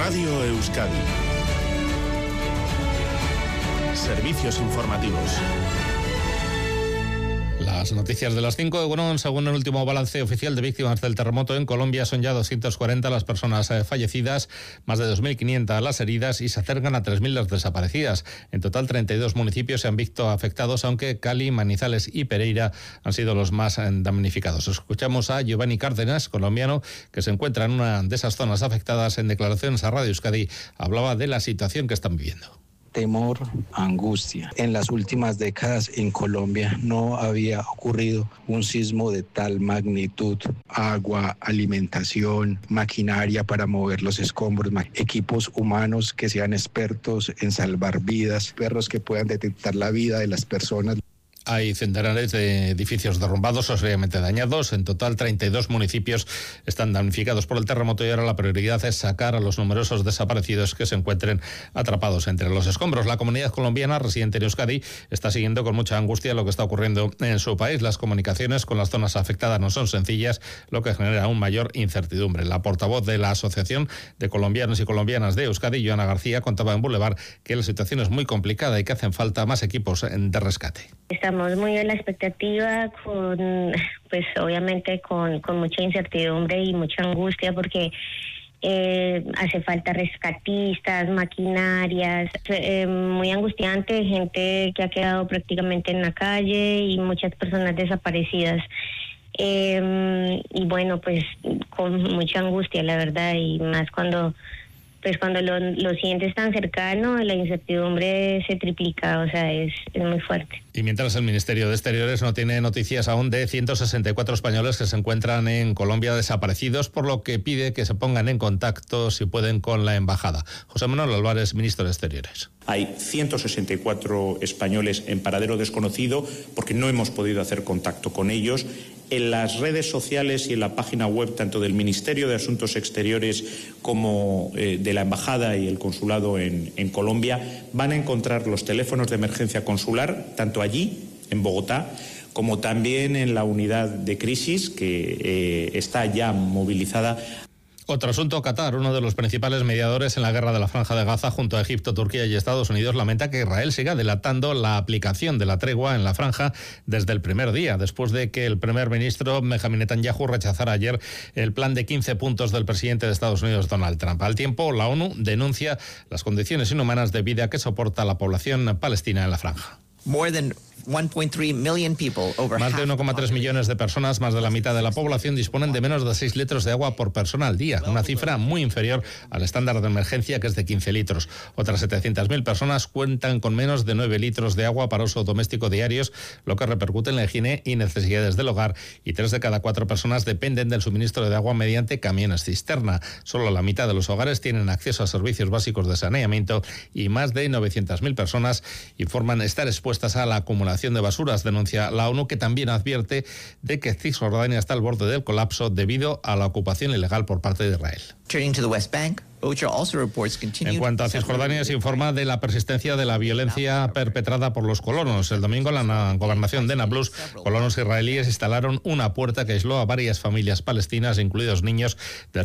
Radio Euskadi. Servicios informativos. Las noticias de las 5. Bueno, según el último balance oficial de víctimas del terremoto en Colombia, son ya 240 las personas fallecidas, más de 2.500 las heridas y se acercan a 3.000 las desaparecidas. En total, 32 municipios se han visto afectados, aunque Cali, Manizales y Pereira han sido los más damnificados. Escuchamos a Giovanni Cárdenas, colombiano, que se encuentra en una de esas zonas afectadas. En declaraciones a Radio Euskadi hablaba de la situación que están viviendo. Temor, angustia. En las últimas décadas en Colombia no había ocurrido un sismo de tal magnitud. Agua, alimentación, maquinaria para mover los escombros, equipos humanos que sean expertos en salvar vidas, perros que puedan detectar la vida de las personas. Hay centenares de edificios derrumbados o seriamente dañados. En total, 32 municipios están damnificados por el terremoto y ahora la prioridad es sacar a los numerosos desaparecidos que se encuentren atrapados entre los escombros. La comunidad colombiana residente en Euskadi está siguiendo con mucha angustia lo que está ocurriendo en su país. Las comunicaciones con las zonas afectadas no son sencillas, lo que genera aún mayor incertidumbre. La portavoz de la Asociación de Colombianos y Colombianas de Euskadi, Joana García, contaba en Boulevard que la situación es muy complicada y que hacen falta más equipos de rescate. Estamos muy en la expectativa, pues obviamente con mucha incertidumbre y mucha angustia porque hace falta rescatistas, maquinarias, muy angustiante, gente que ha quedado prácticamente en la calle y muchas personas desaparecidas. Y bueno, pues con mucha angustia, la verdad, y más cuando lo sientes tan cercano, la incertidumbre se triplica, o sea, es muy fuerte. Y mientras el Ministerio de Exteriores no tiene noticias aún de 164 españoles que se encuentran en Colombia desaparecidos, por lo que pide que se pongan en contacto, si pueden, con la embajada. José Manuel Álvarez, ministro de Exteriores. Hay 164 españoles en paradero desconocido porque no hemos podido hacer contacto con ellos. En las redes sociales y en la página web tanto del Ministerio de Asuntos Exteriores como de la Embajada y el Consulado en Colombia van a encontrar los teléfonos de emergencia consular, tanto allí, en Bogotá, como también en la unidad de crisis que está ya movilizada. Otro asunto, Qatar, uno de los principales mediadores en la guerra de la Franja de Gaza junto a Egipto, Turquía y Estados Unidos, lamenta que Israel siga dilatando la aplicación de la tregua en la franja desde el primer día, después de que el primer ministro Benjamin Netanyahu rechazara ayer el plan de 15 puntos del presidente de Estados Unidos, Donald Trump. Al tiempo, la ONU denuncia las condiciones inhumanas de vida que soporta la población palestina en la franja. More than 1.3 million people, más de 1,3 millones de personas, más de la mitad de la población, disponen de menos de 6 litros de agua por persona al día, una cifra muy inferior al estándar de emergencia, que es de 15 litros. Otras 700.000 personas cuentan con menos de 9 litros de agua para uso doméstico diarios, lo que repercute en la higiene y necesidades del hogar, y 3 de cada 4 personas dependen del suministro de agua mediante camiones cisterna. Solo la mitad de los hogares tienen acceso a servicios básicos de saneamiento y más de 900.000 personas informan estar expuestas a la acumulación de basuras, denuncia la ONU, que también advierte de que Cisjordania está al borde del colapso debido a la ocupación ilegal por parte de Israel. En cuanto a Cisjordania, se informa de la persistencia de la violencia perpetrada por los colonos. El domingo, en la gobernación de Nablus, colonos israelíes instalaron una puerta que aisló a varias familias palestinas, incluidos niños, del